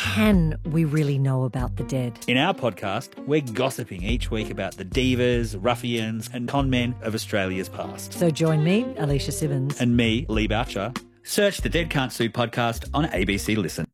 can we really know about the dead? In our podcast, we're gossiping each week about the divas, ruffians and con men of Australia's past. So join me, Alicia Simmons. And me, Lee Boucher. Search the Dead Can't Sue podcast on ABC Listen.